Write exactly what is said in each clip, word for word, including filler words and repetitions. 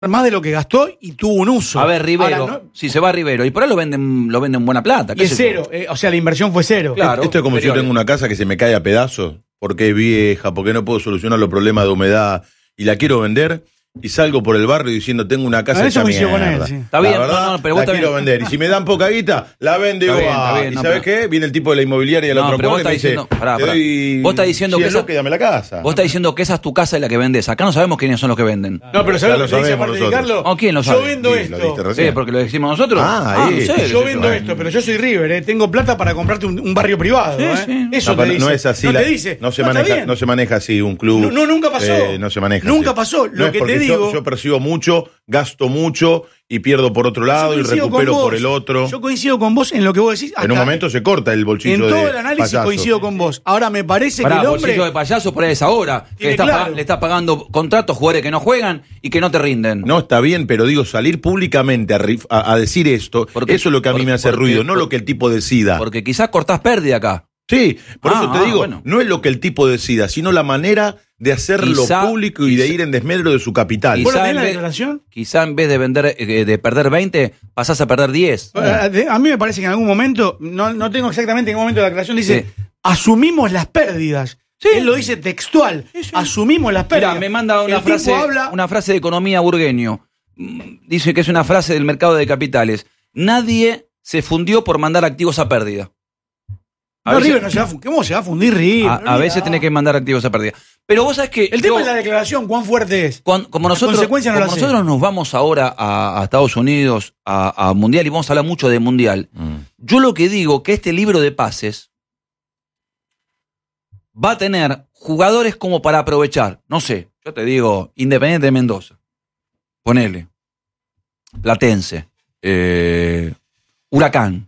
más de lo que gastó y tuvo un uso. A ver, Rivero, Ahora, ¿no? si se va a Rivero, y por ahí lo venden, lo venden buena plata. Y es cero, eh, o sea, la inversión fue cero. Claro. Esto es como si yo tengo una casa que se me cae a pedazos, porque es vieja, porque no puedo solucionar los problemas de humedad, y la quiero vender, y salgo por el barrio diciendo, tengo una casa A ver, hecha eso coincido con mierda. él, sí. Está bien, la verdad, no, no, pero vos la también- quiero vender. Y si me dan poca guita, la vendo Está igual. bien, está bien, ¿Y no, sabes pero- qué? Viene el tipo de la inmobiliaria y el No, otro pero vos cual y me estás dice, diciendo- pará, te pará. doy Vos estás diciendo cien que esa- lucas y dame la casa. Vos estás diciendo que esa es tu casa y la que vendés. Acá no sabemos quiénes son los que venden. No, pero Ya ¿sabes lo lo que te dice sabemos aparte de nosotros. Carlos? ¿O quién lo Yo sabe? vendo Sí, lo esto. dijiste Sí, recién. porque lo decimos nosotros. Ah, no ahí. sé, Yo qué sé vendo yo. esto, pero yo soy River, ¿eh? Tengo plata para comprarte un, un barrio privado. Sí, ¿eh? sí. Eso No, te pero dice. no es así. No la- te dice. no se No, está maneja, bien. no se maneja así un club. No, no, nunca pasó. Eh, no se maneja Nunca así. pasó. Lo No es que porque te yo- digo- Yo, percibo mucho, gasto mucho y pierdo por otro lado Yo y coincido recupero con vos. por el otro. Yo coincido con vos en lo que vos decís. En un hasta- momento se corta el bolsillo En de todo el análisis payaso. coincido con vos. Ahora me parece Pará, que el hombre. bolsillo de payaso por ahí es ahora. Que Tiene le está, claro. pa- le está pagando contratos, jugadores que no juegan y que no te rinden. No, está bien, pero digo, salir públicamente a, rif- a- a decir esto, Porque- eso es lo que a mí por- me hace porque- ruido, no por- lo que el tipo decida. Porque quizás cortás pérdida acá. Sí, por Ah, eso te ah, digo, bueno. no es lo que el tipo decida, sino la manera de hacerlo Quizá- público y de quizá- ir en desmedro de su capital. ¿Vos lo Quizá tenés en la vez- declaración? Quizá en vez de vender eh, de perder veinte, pasás a perder diez. Eh, A mí me parece que en algún momento, no, no tengo exactamente en qué momento de la declaración, dice, Sí. asumimos las pérdidas. Sí. Él lo dice textual, Sí, sí. asumimos las pérdidas. Mira, me manda una El frase, tipo habla, una frase de economía burgueño. Mm, Dice que es una frase del mercado de capitales. Nadie se fundió por mandar activos a pérdida. A no, veces, River no se va a, fu- ¿cómo se va a fundir River? a- a veces tenés que mandar activos a pérdida. Pero vos sabés que El tema yo- es la declaración, ¿cuán fuerte es? Cuando- como nosotros, consecuencia no como la sé. nosotros nos vamos ahora a, a Estados Unidos, a, a Mundial, y vamos a hablar mucho de Mundial, Mm. yo lo que digo que este libro de pases va a tener jugadores como para aprovechar. No sé, yo te digo, Independiente de Mendoza, ponele, Platense, eh, Huracán,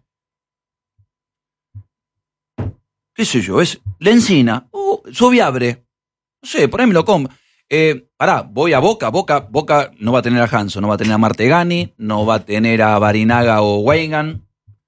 qué sé yo, es Lencina, uh, Subiabre, no sé, por ahí me lo compro. Eh, pará, voy a Boca, Boca, Boca no va a tener a Hanso, no va a tener a Martegani, no va a tener a Barinaga o Weigan.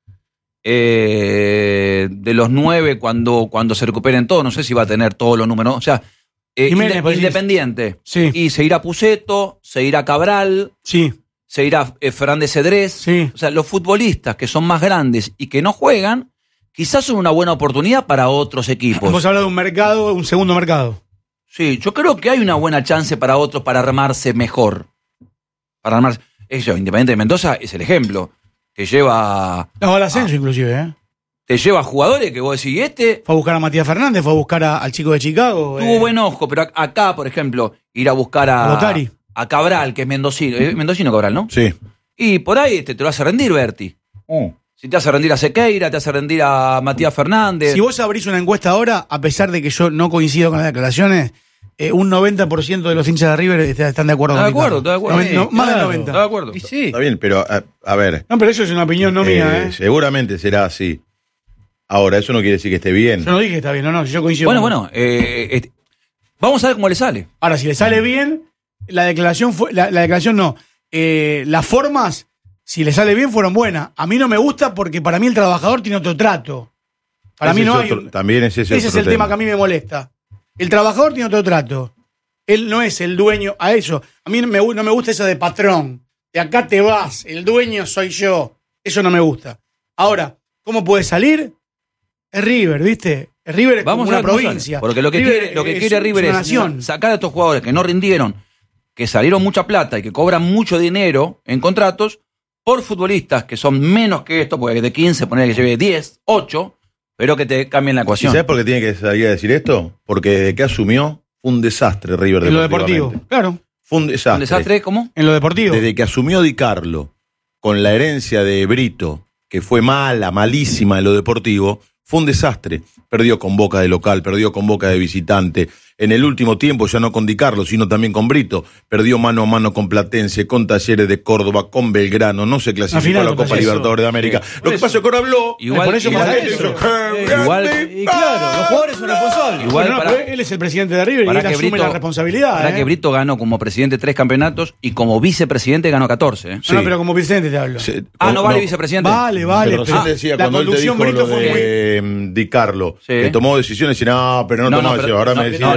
Eh, de los nueve, cuando, cuando se recuperen todos, no sé si va a tener todos los números. O sea, eh, Jiménez, inde- pues, Independiente. Sí, Y se irá Puceto, se irá Cabral, sí, se irá eh, Fernández Cedrés. sí. O sea, los futbolistas que son más grandes y que no juegan, quizás son una buena oportunidad para otros equipos. Hemos hablado de un mercado, un segundo mercado. Sí, yo creo que hay una buena chance para otros para armarse mejor. Para armarse. Eso, Independiente de Mendoza es el ejemplo. Que lleva. No, al ascenso inclusive, ¿eh? Te lleva jugadores que vos decís, este Fue a buscar a Matías Fernández, fue a buscar a- al chico de Chicago. tuvo eh, buen ojo, pero ac- acá, por ejemplo, ir a buscar a. Lotari. A Cabral, que es mendocino. Es mendocino Cabral, ¿no? Sí. Y por ahí este, te lo hace rendir, Berti. Si te hace rendir a Sequeira, te hace rendir a Matías Fernández. Si vos abrís una encuesta ahora, a pesar de que yo no coincido con las declaraciones, eh, un noventa por ciento de los hinchas de River est- están de acuerdo ¿Estás de con acuerdo? Ricardo. ¿Estás de acuerdo? Noven- no, Sí, más del claro. noventa. ¿Estás de acuerdo? Y sí. Está bien, pero a, a ver, No, pero eso es una opinión no mía, eh, ¿eh? seguramente será así. Ahora, eso no quiere decir que esté bien. Yo no dije que está bien, no, no, yo coincido Bueno, con vos. bueno, eh, este, vamos a ver cómo le sale. Ahora, si le sale bien, la declaración fue. La, la declaración no. Eh, las formas, si le sale bien, fueron buenas. A mí no me gusta porque para mí el trabajador tiene otro trato. Para Ese mí no es hay. otro- un- también es ese Ese es otro el tema que a mí me molesta. El trabajador tiene otro trato. Él no es el dueño a eso. A mí no me, gu- no me gusta eso de patrón. De acá te vas, el dueño soy yo. Eso no me gusta. Ahora, ¿cómo puede salir? Es River, ¿viste? Es River es Vamos como a una ver cómo provincia. sale. Porque lo que River quiere, lo que es- quiere es River una es nación. sacar a estos jugadores que no rindieron, que salieron mucha plata y que cobran mucho dinero en contratos por futbolistas que son menos que esto, porque de quince poner que lleve diez, ocho, pero que te cambien la ¿Y ecuación. sabes por qué tiene que salir a decir esto? Porque desde que asumió, fue un desastre River En lo deportivo. deportivamente. Claro. Fue un desastre. ¿Un desastre cómo? En lo deportivo. Desde que asumió Di Carlo, con la herencia de Brito, que fue mala, malísima en lo deportivo, fue un desastre. Perdió con Boca de local, perdió con Boca de visitante. En el último tiempo, ya no con Di Carlo, sino también con Brito, perdió mano a mano con Platense, con Talleres de Córdoba, con Belgrano, no se clasificó final a la con Copa Talleres. Libertadores de América. Sí. Lo que pasa es que ahora habló. Igual, por eso igual- pasa la gente eso. dice, "Qué Igual- grande". Y claro, los jugadores son responsables. Igual Pero no, para- pero él es el presidente de River y para él que asume Brito- la responsabilidad. Para ¿eh? que Brito ganó como presidente tres campeonatos y como vicepresidente ganó catorce. ¿eh? No, Sí. no, pero como Vicente te hablo. Se- Ah, no vale no, vicepresidente. Vale, vale. Pero pero recién decía, la cuando él te conducción dijo Brito lo fue muy. de mm, Di Carlo, Sí. que tomó decisiones y no, pero no, No, no, tomaba pero- decisiones. Ahora no, me no, decía, no,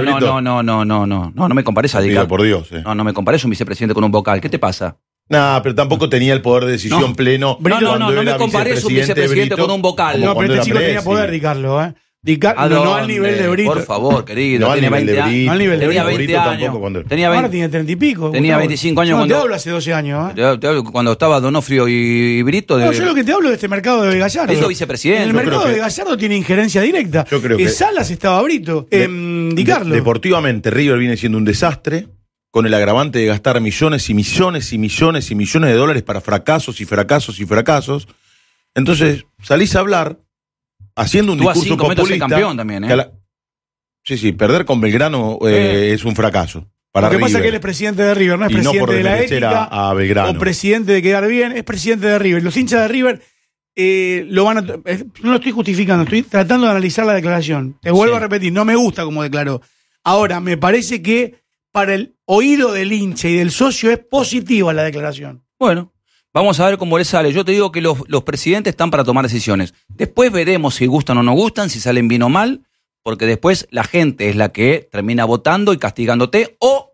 no, Brito? no, no, no, no, no, no, no me compares a Pido Dica. por Dios. Eh. No, no me compares un vicepresidente con un vocal. ¿Qué te pasa? Nah, pero tampoco tenía el poder de decisión No. pleno. No, no, cuando no, no era me compares un vicepresidente Brito, con un vocal. como No, pero cuando este era chico tenía presi. poder, Di Carlo, ¿eh? Di Car- ¿A no, no al dónde? nivel de Brito. Por favor, querido. No al tiene nivel de veinte años. Brito. No al nivel de Tenía Brito. veinte Brito años. tampoco cuando- Tenía Ahora veinte. tiene treinta y pico. Tenía Gustavo. veinticinco años No, cuando- te hablo hace doce años, ¿eh? Te, te hablo cuando estaba Donofrio y Brito. De, No, yo lo que te hablo de este mercado de Gallardo. Brito vicepresidente. En el Yo mercado creo de que- Gallardo tiene injerencia directa. Yo creo Eh, que- Salas estaba Brito. De- Eh, Di de- Carlo. Deportivamente, River viene siendo un desastre, con el agravante de gastar millones y millones y millones y millones de dólares para fracasos y fracasos y fracasos. Entonces, salís a hablar haciendo un Estuvo a discurso cinco metros de ser populista. campeón también, ¿eh? que a la- Sí, sí, perder con Belgrano eh, es un fracaso. Para Lo que pasa es River. que él es presidente de River, no es Y no presidente por de la desmerecer ética a- a Belgrano. o presidente de quedar bien, es presidente de River. Los hinchas de River eh, lo van a. eh, no lo estoy justificando, estoy tratando de analizar la declaración. Te vuelvo Sí. a repetir, no me gusta como declaró. Ahora, me parece que para el oído del hincha y del socio es positiva la declaración. Bueno, vamos a ver cómo le sale. Yo te digo que los, los presidentes están para tomar decisiones. Después veremos si gustan o no gustan, si salen bien o mal, porque después la gente es la que termina votando y castigándote o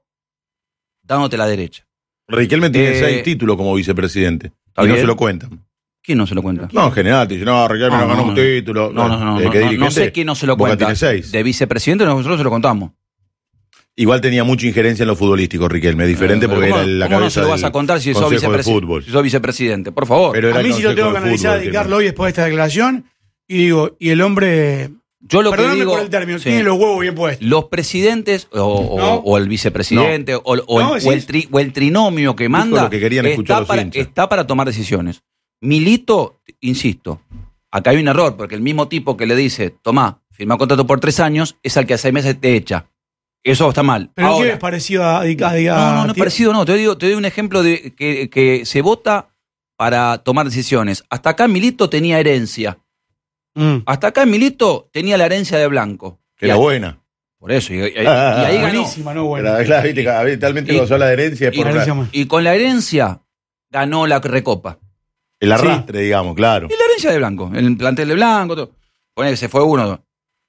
dándote la derecha. Riquelme tiene Eh, seis títulos como vicepresidente. está Y no bien. se lo cuentan. ¿Quién no se lo cuenta? No, en general, te dicen, no, Riquelme No, no, ganó no, un no. título. No, no, no, ¿De no, qué no, no dirigente? sé quién no se lo Boca cuenta. tiene seis. De vicepresidente nosotros se lo contamos. Igual tenía mucha injerencia en lo futbolístico, Riquelme, diferente Eh, porque ¿cómo, era la cómo no cabeza se lo vas del a contar si sos, Consejo de vicepresi- Fútbol. si sos vicepresidente? Por favor. Pero era A el mí sí lo Consejo tengo que de analizar a Fútbol, Di Riquelme. Carlo hoy después de esta declaración y digo, y el hombre. Yo lo que Perdóname digo, por el término, sí. tiene los huevos bien puestos. Los presidentes o, o- No. o el vicepresidente o, o No, el, sí. o el tri- o el trinomio que manda lo que querían escuchar está, los para, hinchas. está para tomar decisiones. Milito, insisto, acá hay un error porque el mismo tipo que le dice, tomá, firma contrato por tres años, es al que a seis meses te echa. Eso está mal. Pero Ahora, ¿qué es parecido a, a, a- no, no, no es Ti- parecido, no. Te digo, te doy un ejemplo de que, que se vota para tomar decisiones. Hasta acá Milito tenía herencia. Mm. Hasta acá Milito tenía la herencia de Blanco. Que Y era ahí- buena. Por eso, y, y- y ahí ganó. Buenísima, no buena. Era, claro, viste, habitualmente Y- cuando se habla de herencia es y- por Herencia la- más. Y con la herencia ganó la Recopa. el arrastre, digamos, claro. Y la herencia de Blanco, el plantel de Blanco, todo. Pone que se fue uno.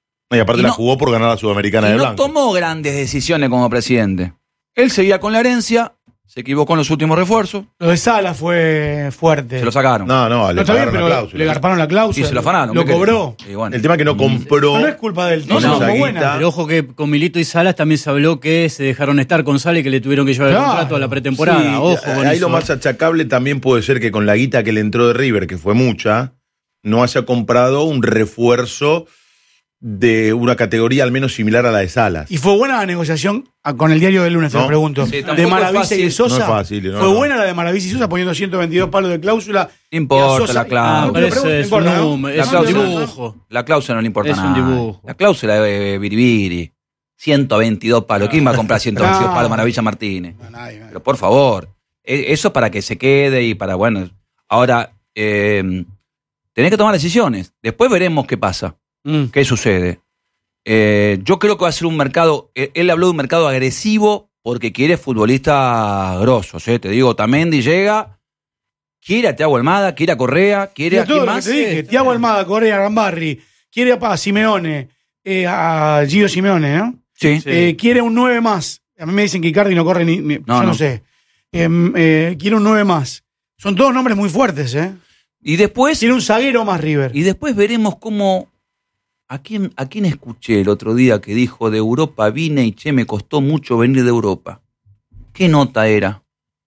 Y aparte y la no- jugó por ganar la Sudamericana Y de no Blanco. tomó grandes decisiones como presidente. Él seguía con la herencia, se equivocó en los últimos refuerzos, Lo de Sala fue fuerte. se lo sacaron. No, no, le No, está bien, pagaron la pero cláusula. le garparon la cláusula. Y se lo afanaron. Lo ¿qué querés? cobró. Y bueno. El tema es que no compró. No, no es culpa de él. No, No, no, no, esa como guita. buena. Pero ojo que con Milito y Salas también se habló que se dejaron estar con Sala y que le tuvieron que llevar Claro. el contrato a la pretemporada. Sí, ojo con ahí eso. lo más achacable también puede ser que con la guita que le entró de River, que fue mucha, no haya comprado un refuerzo de una categoría al menos similar a la de Salas. Y fue buena la negociación ah, con el diario del lunes, te No. lo pregunto. Sí, tampoco de es Maravilla fácil. y de Sosa. No es fácil, no, fue no. buena la de Maravilla y Sosa poniendo ciento veintidós palos de cláusula. No importa Y a Sosa- la cláusula. Ah, No, pero pero eso no es importa, un ¿no? número, La es un cláusula- dibujo. La cláusula no le importa Es un nada. dibujo. La cláusula de Biribiri. ciento veintidós palos. ¿Quién va a comprar ciento veintidós No. palos Maravilla Martínez? No, nadie, nadie. Pero por favor, e- eso para que se quede y para, bueno. Ahora, eh, tenés que tomar decisiones. Después veremos qué pasa, Mm. qué sucede. Eh, yo creo que va a ser un mercado. eh, Él habló de un mercado agresivo porque quiere futbolistas grosos. ¿eh? Te digo, Tamendi llega, quiere a Thiago Almada, quiere a Correa, quiere Y a todo quién lo que más. te dije, Thiago Almada, Correa, Gambarri, quiere a, a Simeone, eh, a Gio Simeone, ¿no? Sí. Sí. Eh, quiere un nueve más. A mí me dicen que Icardi no corre ni. ni- No, yo no, no. sé. Em, eh, quiere un nueve más. Son todos nombres muy fuertes, ¿eh? Y después, Quiere un zaguero más River. y después veremos cómo. ¿A quién, ¿A quién escuché el otro día que dijo de Europa vine y che, me costó mucho venir de Europa? ¿Qué nota era?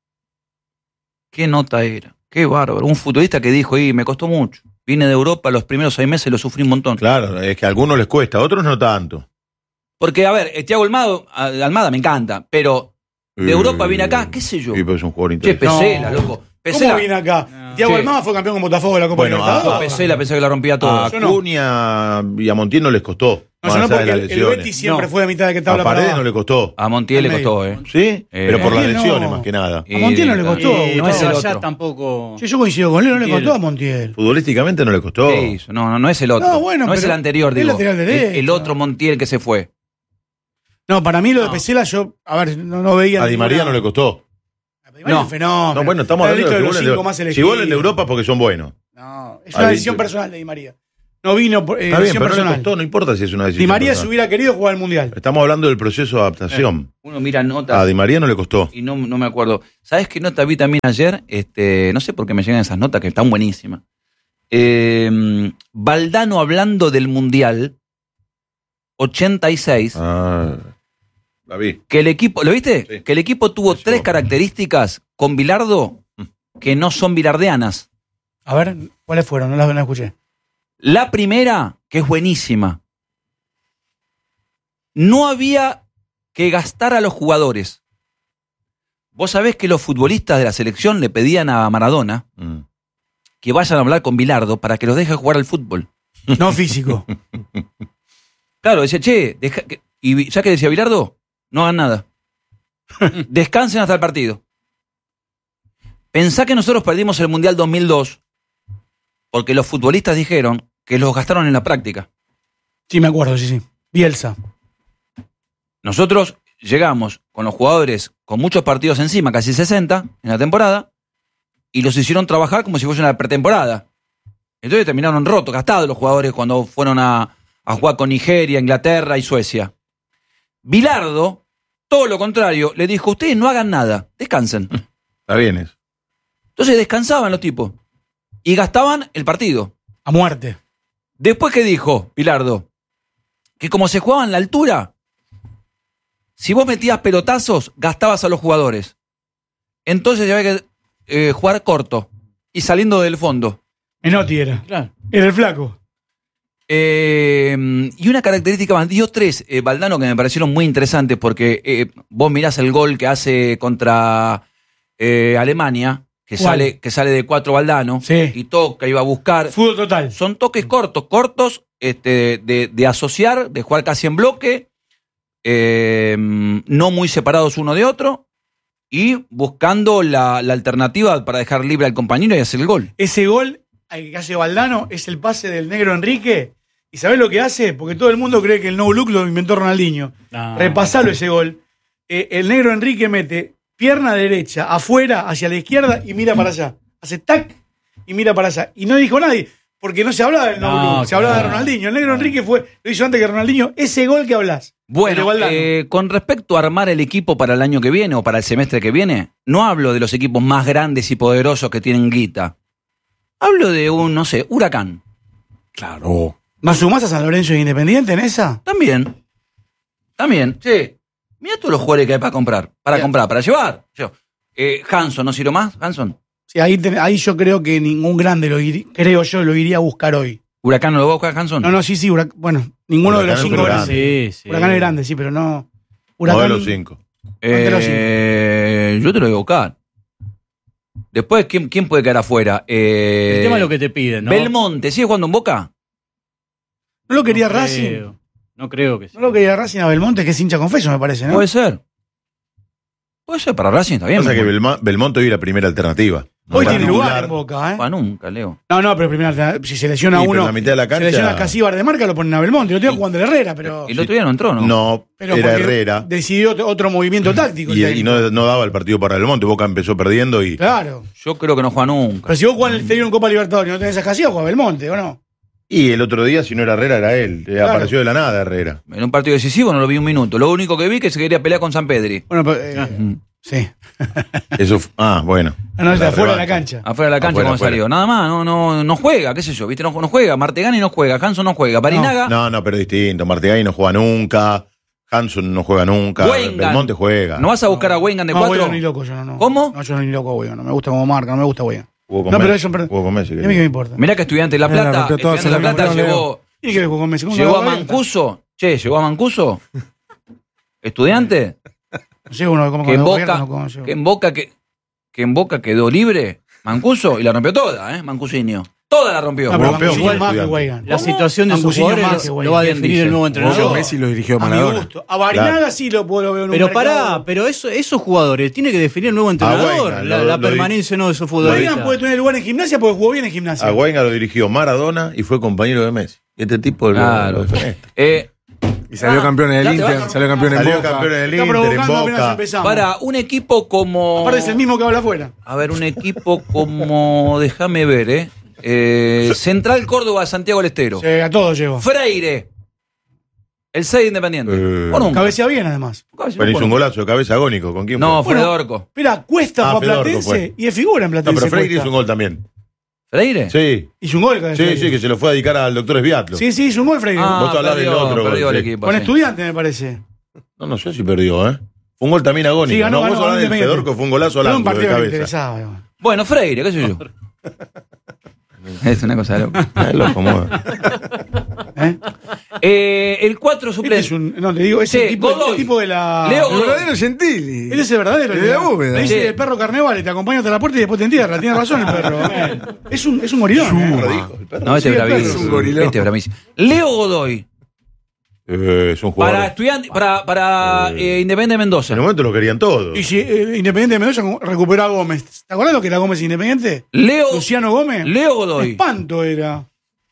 ¿Qué nota era? Qué bárbaro. Un futbolista que dijo, y me costó mucho. Vine de Europa, los primeros seis meses lo sufrí un montón. Claro, es que a algunos les cuesta, a otros no tanto. Porque, a ver, eh, Thiago Almada, Almada me encanta, pero de Europa vine acá, qué sé yo. Y pues es un jugador Che, interesante. Pesela, No. loco. Pesela. ¿Cómo viene acá? No. Thiago Che. Almada fue campeón con Botafogo de la Copa Bueno, Libertadores. Ah, Pesela pensé que la rompía todo. A yo no. Acuña y a Montiel no les costó. No, más yo no, allá de porque las el, el lesiones. Betis siempre No. fue de mitad de que A tabla para Paredes abajo. no le costó. A Montiel le Al costó, medio. ¿eh? ¿Sí? Pero por las Montiel no. lesiones más que nada. Y- A Montiel no le costó. Y no es el allá otro. tampoco. Sí, yo coincido con él, no le Montiel. costó a Montiel. Futbolísticamente no le costó. ¿Qué hizo? No, no, no es el otro. No, bueno, no es pero el anterior, es digo. lateral El- derecho. el otro Montiel que se fue. No, para mí lo de No. Pesela, yo, a ver, no, no veía. A Di María ninguna- no le costó. A Di María No. es un fenómeno. No, bueno, estamos Está hablando listo de de los los que cinco vuelven más de, elegidos. si vuelven de Europa porque son buenos. No, es Ah, una listo. decisión personal de Di María. no vino por eh, Está bien, decisión pero no le personal. costó, no importa si es una decisión Di María, si personal. hubiera querido jugar al Mundial. Estamos hablando del proceso de adaptación. Uno mira notas. A Di María no le costó. Y no, no me acuerdo. ¿Sabes qué nota vi también ayer? Este, no sé por qué me llegan esas notas que están buenísimas. Eh, Valdano hablando del Mundial ochenta y seis. Ah, la vi. Que el equipo, ¿lo viste? Sí. Que el equipo tuvo Sí. tres características con Bilardo que no son bilardeanas. A ver, ¿cuáles fueron? No las no las escuché. La primera, que es buenísima. No había que gastar a los jugadores. Vos sabés que los futbolistas de la selección le pedían a Maradona Mm. que vayan a hablar con Bilardo para que los deje jugar al fútbol. No físico. Claro, decía, che, deja que-". y ¿sabes qué decía Bilardo? No hagan nada. Descansen hasta el partido. Pensá que nosotros perdimos el Mundial dos mil dos porque los futbolistas dijeron que los gastaron en la práctica. Sí, me acuerdo, sí, sí. Bielsa. Nosotros llegamos con los jugadores con muchos partidos encima, casi sesenta en la temporada, y los hicieron trabajar como si fuese una pretemporada. Entonces terminaron rotos, gastados los jugadores cuando fueron a, a jugar con Nigeria, Inglaterra y Suecia. Bilardo, todo lo contrario, le dijo, ustedes no hagan nada, descansen. Está bien eso. Entonces descansaban los tipos y gastaban el partido. A muerte. Después, ¿qué dijo Bilardo? Que como se jugaba en la altura, si vos metías pelotazos, gastabas a los jugadores. Entonces había que eh, jugar corto y saliendo del fondo. Menotti era. Claro. Era el flaco. Eh, y una característica más, dio tres, eh, Valdano, que me parecieron muy interesantes, porque eh, vos mirás el gol que hace contra eh, Alemania, que ¿Cuál? sale, que sale de cuatro Valdano, Sí. y toca, iba a buscar. Fútbol total. Son toques cortos, cortos, este, de, de asociar, de jugar casi en bloque, eh, no muy separados uno de otro, y buscando la, la alternativa para dejar libre al compañero y hacer el gol. Ese gol al que hace Valdano es el pase del negro Enrique. ¿Y sabés lo que hace? Porque todo el mundo cree que el no look lo inventó Ronaldinho. No. Repasalo ese gol. Eh, el negro Enrique mete pierna derecha, afuera, hacia la izquierda y mira para allá. Hace tac y mira para allá. Y no dijo nadie, porque no se hablaba del no, No, look, se hablaba de claro. Ronaldinho. El negro Enrique fue, lo hizo antes que Ronaldinho. Ese gol que hablás. el de Bueno, Valdano. eh, con respecto a armar el equipo para el año que viene o para el semestre que viene, no hablo de los equipos más grandes y poderosos que tienen guita. Hablo de un, no sé, Huracán. Claro. ¿Más sumás a San Lorenzo e Independiente en esa? También. También, sí. Mira todos los jugadores que hay para comprar. Para Bien. comprar, para llevar. Yo. Eh, Hanson, ¿no sirve más? Hanson. Sí, ahí, ten- ahí yo creo que ningún grande lo iría, creo yo, lo iría a buscar hoy. ¿Huracán no lo va a buscar Hanson? No, no, sí, sí, Hurac- bueno, ninguno de Huracán los es cinco Huracán. grandes. Sí, sí. Huracán es grande, sí, pero no. Uno de Huracán. los cinco. Ponte los Eh, yo te lo voy a buscar. Después, ¿quién, quién puede quedar afuera? Eh, El tema es lo que te piden, ¿no? Belmonte, ¿sigue jugando en Boca? ¿No lo quería No Racing? creo. No creo que sí. No lo quería Racing a Belmonte, que es hincha confeso, me parece, ¿no? Puede ser. Puede ser, para Racing está bien. Pasa que Belmonte. Belma- Belmonte hoy es la primera alternativa. No Hoy va a tiene titular. lugar en Boca, ¿eh? Pa' nunca, Leo. No, no, pero primero, si se lesiona Sí, pero uno. en la mitad de la Se cancha- lesiona Casíbar de marca, lo ponen a Belmonte. Lo tengo jugando el Herrera, pero. El otro día no entró, ¿no? No, pero era porque Herrera. Decidió otro, otro movimiento táctico. el Y, y técnico. no, no daba el partido para Belmonte. Boca empezó perdiendo y. Claro. Yo creo que no juega nunca. Pero si vos jugás en el exterior en Copa Libertadores y no tenés a Casíbar, juega Belmonte, ¿o no? Y el otro día, si no era Herrera, era él. Eh, Claro. Apareció de la nada Herrera. En un partido decisivo no lo vi un minuto. Lo único que vi es que se quería pelear con San Pedri. Bueno, pero, eh, Mm. sí. Eso f- ah, bueno. No, no, está La afuera de la revancha. cancha. Afuera de la cancha Afuera, cuando afuera. salió. Nada más, no, no, no juega, qué sé yo, ¿viste? No, no juega. Martegani no juega, Hanson no juega. Barinaga, No, no, pero es distinto. Martegani no juega nunca. Hanson no juega nunca. Weingart. Belmonte juega. ¿no vas a buscar a Wengan de No, cuatro? Weigand ni loco, yo no, no. ¿Cómo? No, yo no ni loco, Weigand. No me gusta como marca, no me gusta Weigand. Jugó con No, pero Messi. eso. Pero, Jugó con Messi. ¿y a mí qué me importa? Mirá que Estudiante de La Mira, Plata, rompió todo, Estudiante de La se lo Plata rompió, llegó, ¿Y qué jugó con Messi? ¿Cómo llegó a jugaba abierta? Mancuso. Che, llegó a Mancuso. Estudiante, No sé, uno como que en con Boca, no como yo. que en Boca, que, que en Boca quedó libre, Mancuso, y la rompió toda, ¿eh? Mancusinho. Toda la rompió. No, pero Rompió, Mancuso es más que Estudiante. Weigand. La situación de sus Mancusinho más jugadores que lo Weigand. va a ¿Quién definir dice? el nuevo Jugó entrenador. con Messi lo dirigió A mi Maradona. gusto. A Barinaga Claro. sí lo puedo ver en un Pero mercado. pará, pero eso, esos jugadores tiene que definir el nuevo entrenador. Weigand, la lo- la lo- permanencia no de esos Weigand futbolistas. puede tener lugar en gimnasia porque jugó bien en gimnasia. A Weingart lo dirigió Maradona y fue compañero de Messi. Este tipo lo- Claro. lo defenesta. Eh, Y salió Ah, campeón en ya el te Inter, vas. salió campeón en Salió Boca. campeón en el Está Inter, en provocando apenas Boca. empezamos. para un equipo como... Aparte es el mismo que habla afuera. A ver, un equipo como... Déjame ver, ¿eh? Eh, Central Córdoba, Santiago del Estero. Sí, a todos llevo. Freire. El seis de Independiente. Eh, ¿O nunca? Cabecea bien, además. Pero hizo un golazo de cabeza agónico. ¿Con quién No, fue? fue Bueno, Orco. Mira, Cuesta Ah, fue a Fedorco Platense fue. y es figura en No, Platense. pero Freire Cuesta. hizo un gol también. ¿Freire? Sí. Hizo un gol con el Sí, Freire. sí, que se lo fue a dedicar al doctor Esbiatlo. Sí, sí, hizo un gol Freire. Ah, Vos hablás del perdió, otro perdió gol, el sí. equipo. Con sí. Estudiante, me parece. No, no sé si perdió, ¿eh? Fue un gol también agónico. Sí, ganó, no, ganó, vos hablás ganó del Independiente. Fedorco, fue un golazo al Era un ángulo de partido que me cabeza. interesaba. igual. Bueno, Freire, qué sé yo. Es una cosa loca. Es loco, modo. ¿Eh? Eh, el cuatro Este suplente. es un, no, te digo, es Sí, el tipo, Godoy. el tipo de la. Leo El Godoy. verdadero Gentili. Él es el verdadero. El de la bóveda. Le dice Sí. el perro carnevale, te acompaña hasta la puerta y después te entierra. Tiene razón el perro. Es un, es un gorilón. ¿eh? No, este Sí, es el perro bravísimo. es un gorilón. Este es bravísimo. Leo Godoy. Eh, es un jugador. Para estudiante, para, para eh, Independiente de Mendoza. En el momento lo querían todos. Y si eh, Independiente de Mendoza recuperó a Gómez. ¿Te acuerdas lo que era Gómez Independiente? Leo, Luciano Gómez. Leo Godoy. Espanto era.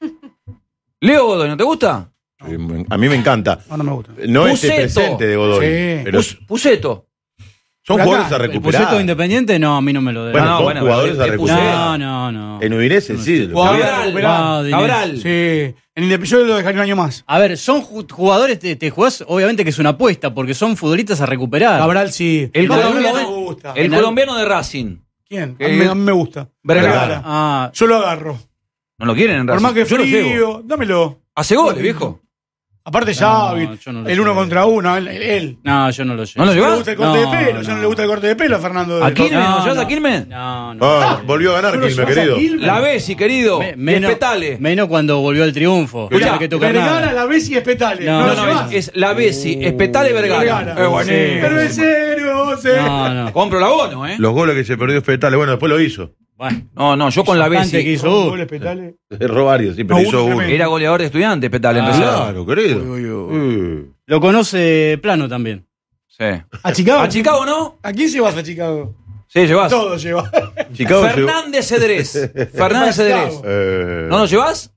Leo Godoy, ¿no te gusta? Sí, A mí me encanta. No, no me gusta. No es Puceto. el presente de Godoy. Sí. Pero Pus- Puceto. son Pero jugadores acá, a ¿El recuperar. Puceto Independiente? No, a mí no me lo debe. Bueno, No, son bueno, jugadores pero a te recuperar. no, no, no. En Udinese sí. Jugadores a Cabral. recuperar. Ah, Udinese. Cabral. Sí. En Independiente yo lo dejaría un año más. A ver, son ju- jugadores, te, te jugás, obviamente que es una apuesta, porque son futbolistas a recuperar. Cabral sí. El No, no colombiano- me gusta. El En colombiano de Racing. ¿Quién? A Eh, mí, me- a mí me gusta. Vergara. Ah, Yo lo agarro. No lo quieren en Por Racing. más que Yo lo llevo. frío, dámelo. Hace goles, viejo. Aparte No, ya, yo no lo el uno llevo. contra uno, él. él. no, yo no lo llevo. ¿No lo No le llevas? gusta el corte No, de pelo, no, ya no no. le gusta el corte de pelo a Fernando. ¿A de- Quilmes? ¿No No, lo llevas no. a Quilmes? No, no. Ah, volvió a ganar ¿No lo Quilmes, llevas a querido. Quilmes? La Bessi, querido. Me- menos, Espetale. menos cuando volvió al triunfo. Escuchá, Tiene que tocar Vergara, nada. la Bessi y Espetale. No, No, No, lo no, llevas. es, es la Bessi, Espetale, Vergara. Vergara. Es buenísimo. Cervecero, sí. No, no. Compro el abono, ¿eh? Los goles que se perdió Fetale, bueno, después lo hizo. Bueno, No, no, yo con la bastante que Bessi. hizo Con uno. gol Espetale. Erró varios, sí, pero No, hizo uno uno. tremendo. Era goleador de estudiante, Espetale, Ah, empezó. Claro, querido. Uy, uy, uy. Eh. Lo conoce Plano también. Sí. ¿A Chicago? ¿A Chicago no? ¿A quién llevas a Chicago? Sí, llevas. Todo lleva. Chicago se- Fernández Cedrés. Fernández Cedrés. Eh, ¿No lo llevas?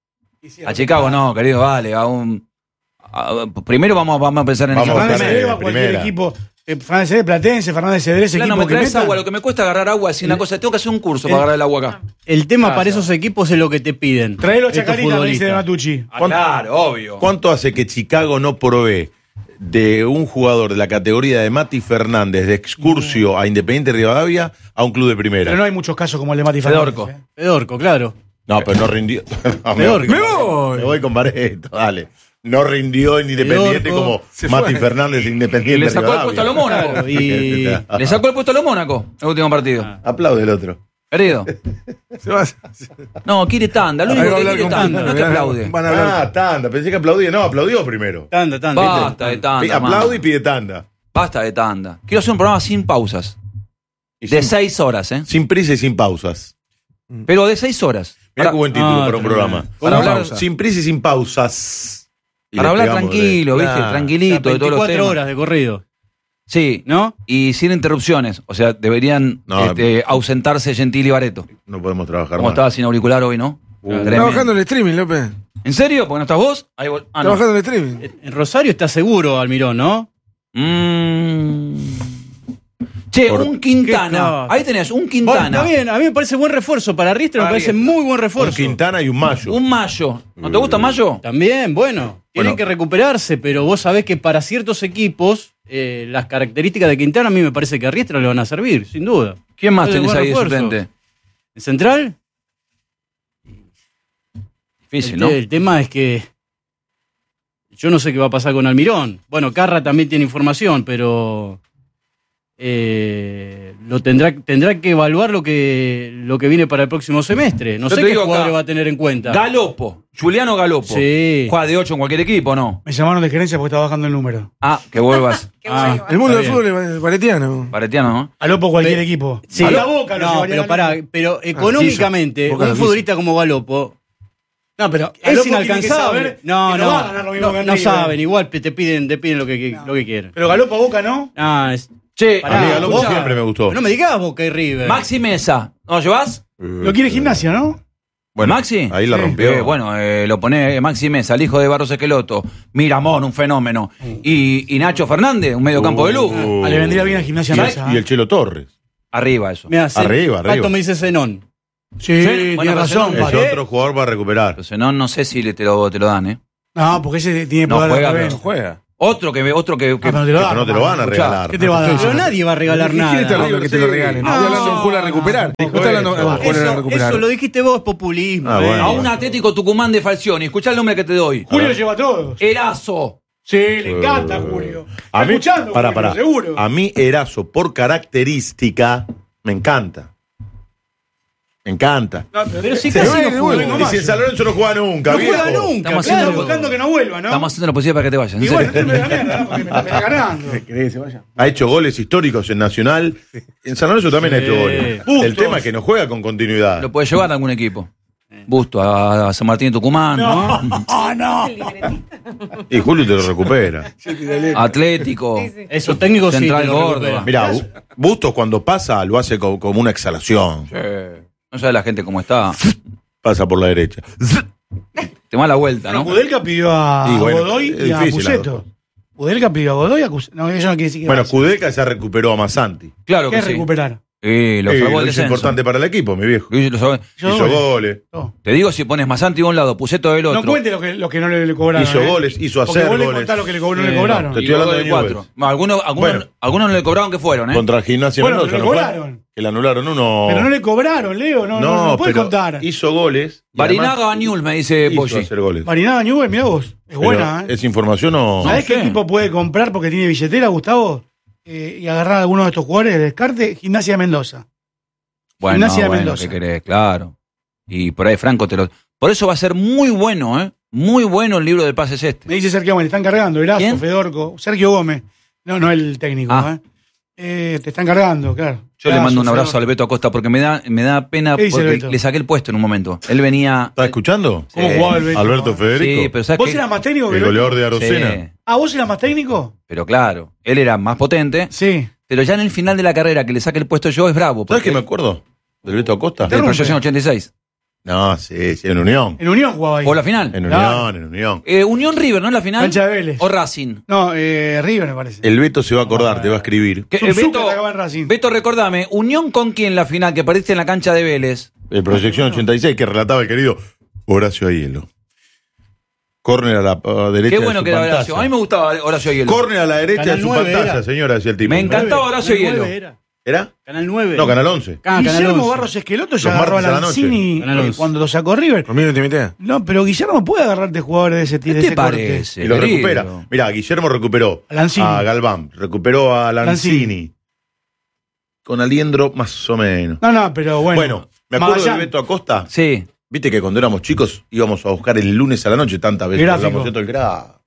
A Chicago no, querido, vale. A un, a- primero vamos, vamos a pensar en Vamos equipo. a Fernández buscar de Cedrés va a cualquier primera. equipo. Eh, Fernández Cedrés, Platense, Fernández Cedrés, Claro, equipo no me que traes metan. agua. Lo que me cuesta agarrar agua es una cosa. Tengo que hacer un curso para agarrar el agua acá. El tema Gracias. para esos equipos es lo que te piden. Traelo a estos Chacarita, me dice de futbolistas. Matucci. Ah, claro, obvio. ¿Cuánto hace que Chicago no provee de un jugador de la categoría de Mati Fernández de excursio a Independiente Rivadavia a un club de primera? Pero no hay muchos casos como el de Mati Fernández. Fedorco. ¿eh? Pedorco, claro. No, pero no rindió. No, Peor. con ¡Me Barreto. voy! Me voy con Barreto, dale. No rindió en Independiente Pedorco como se Mati fue. Fernández de Independiente Le sacó el puesto a los Rivadavia. Mónaco. Claro, y Le sacó el puesto a los Mónaco el último partido. Ah. Aplaude el otro. Querido. Se va- No, quiere tanda. Lo Ahí único va a que hablar quiere con tanda. Pino, No te mirá, aplaude. Van a hablar. Ah, tanda. Pensé que aplaudía. No, aplaudió primero. Tanda, tanda. Basta de Pi- tanda. Aplaude y man. pide tanda. Basta de tanda. Quiero hacer un programa sin pausas. Y De sin, seis horas, ¿eh? sin prisa y sin pausas. Pero de seis horas. Mira Para, qué buen título Ah, para un tremendo. programa. Con Para una hablar pausa. sin prisa y sin pausas. Y para le hablar pegamos de- tranquilo, ¿viste? Claro. Tranquilito de todos los veinticuatro temas. horas de corrido, Sí, ¿no? y sin interrupciones. O sea, deberían No, este, ausentarse Gentili y Bareto. No podemos trabajar ¿Cómo más. estaba sin auricular hoy, no? Uh. Tremendo. Trabajando en el streaming, López. ¿En serio? ¿Porque no estás vos? Ahí vol- ah, no. Trabajando en el streaming. En Rosario está seguro Almirón, ¿no? Mm. Che, Por- un Quintana. Qué ca- Ahí tenés, un Bueno, Quintana. está bien, a mí me parece buen refuerzo. Para Riestra me Para parece Riestra. muy buen Un refuerzo. Quintana y un Mayo. Un Mayo. ¿No te gusta Mayo? También, bueno, tienen Bueno. que recuperarse, pero vos sabés que para ciertos equipos eh, las características de Quintana a mí me parece que a Riestra le van a servir, sin duda. ¿Quién más Es tenés buen ahí de refuerzo. suplente? ¿En Central? Difícil, el, ¿no? te- el tema es que yo no sé qué va a pasar con Almirón. Bueno, Carra también tiene información, pero eh, lo tendrá, tendrá que evaluar lo que, lo que viene para el próximo semestre. No Yo sé te qué digo jugadores acá, va a tener en cuenta. Galopo. Juliano Galopo. Sí. Juega de ocho en cualquier equipo, ¿no? Me llamaron de gerencia porque estaba bajando el número. Ah, que vuelvas. Qué Ah, bueno. El mundo del Está fútbol es valetiano. Paretiano, ¿no? A Lopo cualquier Pe- equipo. Sí. A la Boca lo no, llevaría pero a pará, Galopo. pero económicamente, Boca lo un quiso. futbolista como Galopo No, pero a es Lopo tiene que inalcanzable. saber No, que no, va a ganar lo mismo no, que en no River. saben, igual te piden, te piden lo que, lo que quieren. Pero Galopo a Boca no. Ah, es- Che, Pará, a mí Galopo Boca. siempre me gustó. no me digas Boca y River. Maxi Mesa. ¿No lo llevas? Lo quiere gimnasia, ¿no? Bueno, ¿Maxi? Ahí la Sí. rompió. Eh, bueno, eh, lo pone Maxi Mesa, el hijo de Barros Esqueloto. Miramón, un fenómeno. Y, y Nacho Fernández, un medio campo de lujo. Uh. Ah, le vendría bien a gimnasia Y el- Mesa. y el Chelo Torres. Arriba eso. Mirá, Zen- Arriba, arriba. Pato me dice Zenón. Sí, Sí, tiene bueno, razón. pero Es Pati. otro jugador para recuperar. Entonces, no, no sé si le- te, lo, te lo dan, ¿eh? No, porque ese tiene No poder juega, de pero reventa. No juega. Otro que otro que, que- Ah, pero no te lo Pero dan, no te lo van a Escuchá, regalar. ¿Qué te va a dar? Pero nadie va a regalar ¿Quién nada. está hablando que te lo regalen? No, Estoy hablando de un jugador a no, recuperar. dijo Vos estás hablando de eso. un jugador a Eso, recuperar. eso lo dijiste vos, es populismo. Ah, eh. bueno. a un Atlético Tucumán de Falcioni. Escuchá el nombre que te doy. Julio lleva a todos. Erazo. Sí, le encanta Julio. A Está mí, escuchando, para, Julio, para. seguro. A mí, Erazo, por característica, me encanta. Me encanta. No, Pero si Se casi ve, no de juega. vuelta. Y si en San Lorenzo no juega nunca, No viejo. juega nunca. Estamos Claro, haciendo- buscando que no vuelva, ¿no? Estamos haciendo lo posible para que te vayas. ¿en Y bueno, serio? no me da mierda, ¿no? Porque me está me está ganando. ¿Querés que se vaya? Ha hecho goles históricos en Nacional. En San Lorenzo también ha hecho goles. Bustos. El tema es que no juega con continuidad. Lo puede llevar a algún equipo. Busto, a, a San Martín de Tucumán, No, no. Y Julio te lo recupera. Atlético. Sí, sí. Esos técnicos sí. Central te lo Córdoba. recuperan. Mira, Bu- Bustos cuando pasa lo hace co- como una exhalación. Sí. No sabe la gente cómo está. Pasa por la derecha. Te da la vuelta, Pero ¿no? Kudelka pidió a Y bueno, Godoy es y a difícil, Puceto. Kudelka pidió a Godoy y a Cus- No, eso no quiere decir que Bueno, vaya. Kudelka ya recuperó a Masanti. Claro ¿Qué que es sí. recuperar? Sí, lo Eh, salvó lo el hizo descenso. importante para el equipo, mi viejo. Sí, lo salvó. Yo Hizo doy. goles. No. Te digo, si pones Masanti de un lado, Puceto del otro. No cuente lo que, lo que no le, le cobraron. Hizo ¿eh? goles, hizo Porque hacer vos le goles. contás lo que le co- no Eh, le cobraron. Te y estoy hablando Godoy de cuatro. Newell's. No, algunos, algunos, Bueno. algunos no le cobraron que fueron, ¿eh? Contra el Gimnasia Bueno, Mendoza, pero ¿no le fue? cobraron. Que le anularon uno. Pero no le cobraron, Leo. No, no, no, puede pero contar. hizo goles. y Barinaga además Bañul, me dice hizo Poggi. hacer goles. Marinada Newell, mirá vos. Es Pero, buena, ¿eh? ¿es información o...? ¿Sabés qué sé. equipo puede comprar porque tiene billetera, Gustavo? Eh, y agarrar a alguno de estos jugadores de descarte. Gimnasia de Mendoza. Bueno, Gimnasia de bueno, Mendoza. ¿qué querés? Claro. Y por ahí Franco te lo... Por eso va a ser muy bueno, ¿eh? Muy bueno el libro de pases este. Me dice Sergio Gómez, te están cargando. Erazo, ¿Quién? Fedorco. Sergio Gómez. No, no el técnico, Ah. ¿eh? Eh, te están cargando, claro. Yo le Erazo, mando un abrazo Fedorco. al Beto Acosta porque me da, me da pena ¿Qué dice porque Beto? le saqué el puesto en un momento. Él venía... ¿Estás escuchando? ¿Cómo Sí. jugaba el Beto? Alberto ¿no? Federico. Sí, pero ¿sabes ¿Vos qué? eras más técnico que El el Beto? goleador de Arocena. Sí, Ah, ¿vos eras más técnico? pero claro, él era más potente, Sí. pero ya en el final de la carrera que le saque el puesto yo es bravo. ¿Sabes porque qué me acuerdo? ¿Del Beto Acosta? Del Interrumpe. proyección ochenta y seis. No, sí, sí, en Unión. En Unión jugaba ahí. ¿O la final? En Claro. Unión, en Unión. Eh, Unión River, ¿no es la final? Cancha de Vélez. ¿O Racing? No, eh, River me parece. El Beto se va a acordar, te va a escribir. Que, Zum eh, Zum que Beto, atacaba en Racing. Beto, recordame, ¿Unión con quién la final que perdiste en la cancha de Vélez? El Proyección ochenta y seis que relataba el querido Horacio Aiello. Córner a la a derecha Qué bueno de su que era pantalla. Horacio. A mí me gustaba Horacio Hielo. Córner a la derecha Canal de su nueve pantalla, era. señora, decía el tipo. Me encantaba Horacio Canal Hielo. nueve era. ¿Era? Canal nueve. No, Canal once. Ah, Canal Guillermo once. Barros Esqueloto ya Los agarró a martes a la noche. Lanzini Canal eh, once. cuando lo sacó River. ¿Conmigo te invité? No, pero Guillermo puede agarrarte jugadores de ese ¿Qué de te ese corte. parece? Y lo querido? recupera. Mirá, Guillermo recuperó A Lanzini. a Galván, recuperó a Lanzini. Lanzini. Con Aliendro, más o menos. No, no, pero bueno. Bueno, me acuerdo Magallán. de Beto Acosta. Sí. Viste que cuando éramos chicos íbamos a buscar el lunes a la noche tantas veces. Gráfico. Hablamos de todo el gra-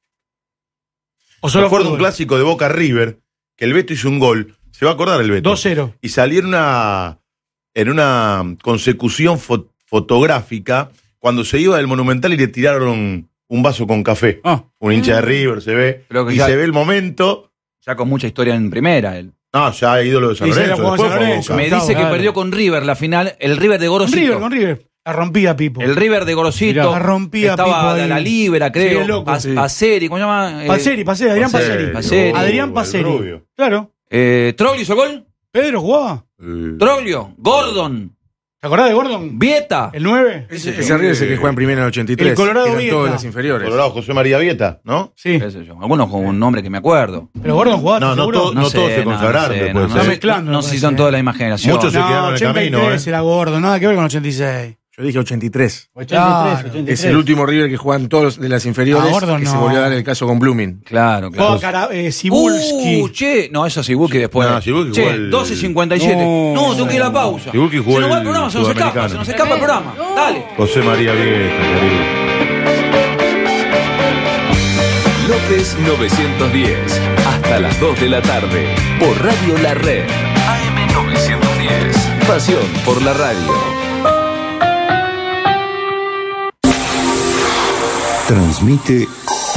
O Me solo acuerdo de un fútbol. clásico de Boca River, que el Beto hizo un gol. Se va a acordar el Beto. dos cero. Y salía en una, en una consecución fo- fotográfica cuando se iba del Monumental y le tiraron un vaso con café. Ah. Un hincha de River se ve. Creo que y ya- se ve el momento. Ya con mucha historia en primera. Él. No, ya ídolo de San Y se la Lorenzo. jugó en después San fue a Lorenzo. Boca. Me Claro, dice que claro. perdió con River la final. El River de Con Gorosito. River, con River. La rompía Pipo. El River de Gorosito. Mirá, la rompía Estaba Pipo de ahí. la Libera, creo. Sí, loco, Pas- sí. Paseri, ¿cómo se llama? Eh, Paseri, Paseri, Adrián Paseri. Paseri. Adrián el Paseri. rubio. Claro. eh, ¿Troglio hizo gol? Pedro jugaba. Eh, Troglio. Gordon. ¿Te acordás de Gordon? Vieta. El nueve. Ese, ese River es el que juega en primera en el ochenta y tres. El Colorado Eran Vieta. todas las inferiores. Colorado José María Vieta, ¿no? Sí. Qué sé yo. Algunos con un nombre que me acuerdo. Pero Gordon jugaba, No, no, seguro. todo- No todos se consagraron sé, después no, de no, ser. sé, Mezclando, no me sé si parece. son toda la misma generación. Muchos se No, quedaron en el ochenta y tres camino, ¿eh? era Gordon, nada que ver con ochenta y seis. Yo dije ochenta y tres. ochenta y tres, Claro. ochenta y tres. Es el último River que juegan todos de las inferiores. Ah, Gordon que se no. volvió a dar el caso con Blooming. Claro, claro. Jugaba Cara- eh, Cibulski. Uh, che. No, eso Cibulski después. No, Cibulski che, jugó el- doce cincuenta y siete. No, No, tengo que ir a la pausa. Cibulski jugó se nos va el el programa, se nos escapa, sudamericano. se nos escapa el programa. Dale. José María Vieta, querido. López novecientos diez. Hasta las dos de la tarde. Por Radio La Red. A M novecientos diez. Pasión por la radio. Transmite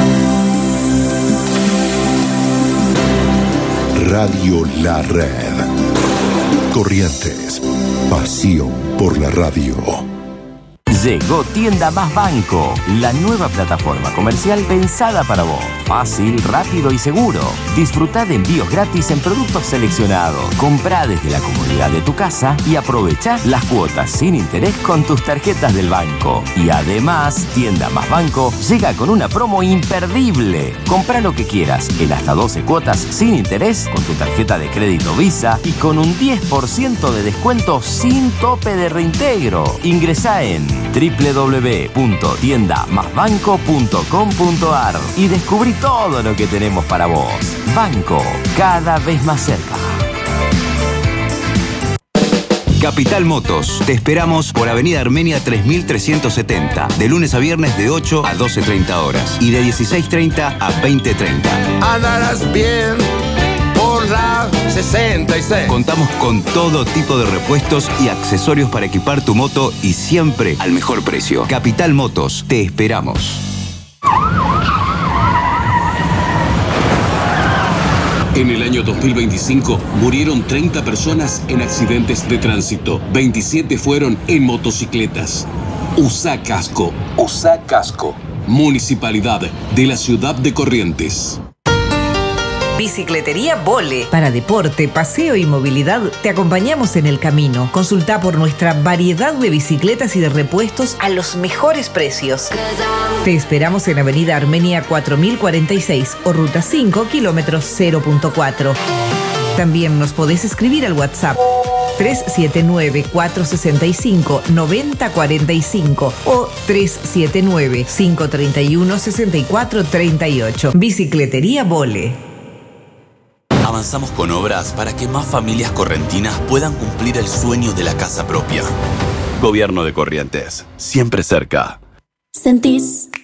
Radio La Red. Corrientes. Pasión por la radio. Llegó Tienda Más Banco, la nueva plataforma comercial pensada para vos. fácil, rápido y seguro. Disfruta de envíos gratis en productos seleccionados. Comprá desde la comodidad de tu casa y aprovecha las cuotas sin interés con tus tarjetas del banco. Y además, Tienda Más Banco llega con una promo imperdible. Comprá lo que quieras en hasta doce cuotas sin interés con tu tarjeta de crédito Visa y con un diez por ciento de descuento sin tope de reintegro. Ingresá en doble u doble u doble u punto tienda más banco punto com punto a r y descubrí todo lo que tenemos para vos. Banco, cada vez más cerca. Capital Motos. Te esperamos por Avenida Armenia tres mil trescientos setenta. De lunes a viernes de ocho a doce treinta horas. Y de dieciséis treinta a veinte treinta. Andarás bien por la sesenta y seis. Contamos con todo tipo de repuestos y accesorios para equipar tu moto y siempre al mejor precio. Capital Motos. Te esperamos. En el año dos mil veinticinco murieron treinta personas en accidentes de tránsito. veintisiete fueron en motocicletas. Usa casco. Usa casco. Municipalidad de la Ciudad de Corrientes. Bicicletería Vole. Para deporte, paseo y movilidad, te acompañamos en el camino. Consulta por nuestra variedad de bicicletas y de repuestos a los mejores precios. Te esperamos en Avenida Armenia cuatro mil cuarenta y seis o Ruta cinco, kilómetros cero punto cuatro. También nos podés escribir al WhatsApp tres siete nueve, cuatro seis cinco, nueve cero cuatro cinco o tres siete nueve, cinco tres uno, seis cuatro tres ocho. Bicicletería Vole. Avanzamos con obras para que más familias correntinas puedan cumplir el sueño de la casa propia. Gobierno de Corrientes, siempre cerca. Sentís